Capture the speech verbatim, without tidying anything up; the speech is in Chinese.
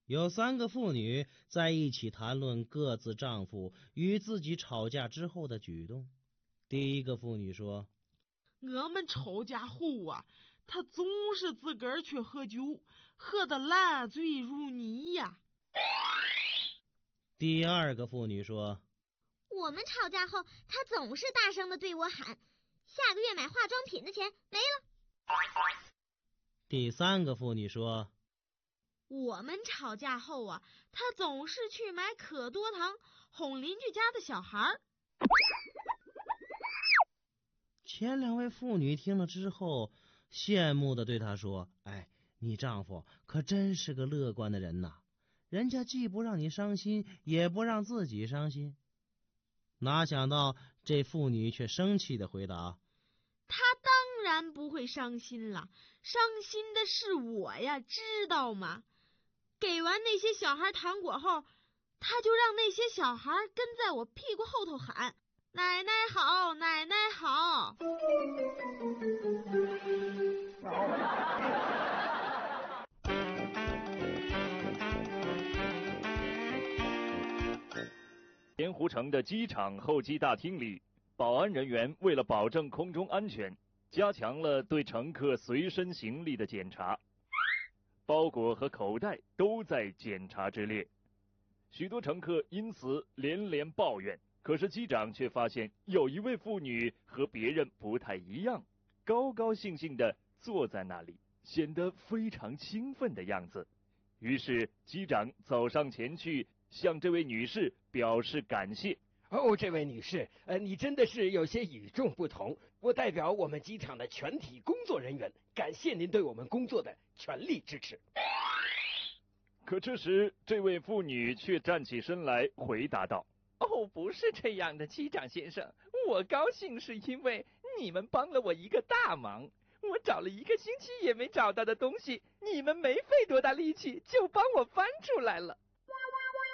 有三个妇女在一起谈论各自丈夫与自己吵架之后的举动。第一个妇女说： 我们吵架后啊，他总是自个儿去喝酒，喝得烂醉如泥呀。 第二个妇女说： 我们吵架后，他总是大声地对我喊，下个月买化妆品的钱没了。 第三个妇女说： 我们吵架后啊，他总是去买可多糖哄邻居家的小孩。 前两位妇女听了之后，羡慕地对她说：哎，你丈夫可真是个乐观的人呐，人家既不让你伤心，也不让自己伤心。哪想到这妇女却生气地回答： 他当然不会伤心了，伤心的是我呀，知道吗？给完那些小孩糖果后，他就让那些小孩跟在我屁股后头喊，奶奶好，奶奶好。 盐湖城的机场候机大厅里，保安人员为了保证空中安全，加强了对乘客随身行李的检查，包裹和口袋都在检查之列。许多乘客因此连连抱怨，可是机长却发现有一位妇女和别人不太一样，高高兴兴地坐在那里，显得非常兴奋的样子。于是机长走上前去，向这位女士表示感谢。 哦，这位女士，呃，你真的是有些与众不同。我代表我们机场的全体工作人员，感谢您对我们工作的全力支持。 可这时，这位妇女却站起身来回答道： 哦，不是这样的，机长先生，我高兴是因为你们帮了我一个大忙。我找了一个星期也没找到的东西，你们没费多大力气就帮我翻出来了。